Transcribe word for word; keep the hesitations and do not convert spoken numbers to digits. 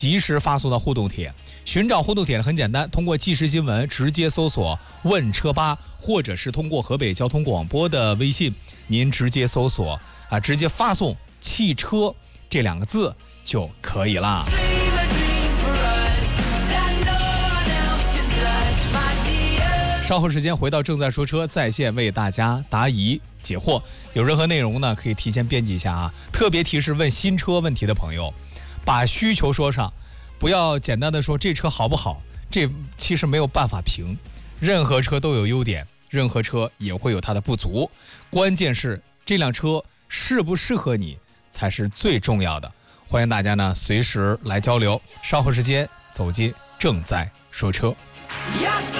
及时发送到互动帖。寻找互动帖很简单，通过即时新闻直接搜索问车吧，或者是通过河北交通广播的微信，您直接搜索啊，直接发送汽车这两个字就可以啦。稍后时间回到正在说车在线为大家答疑解惑，有任何内容呢可以提前编辑一下啊。特别提示问新车问题的朋友，把需求说上，不要简单的说这车好不好，这其实没有办法评。任何车都有优点，任何车也会有它的不足，关键是这辆车适不适合你才是最重要的。欢迎大家呢随时来交流。稍后时间走进正在说车。Yes!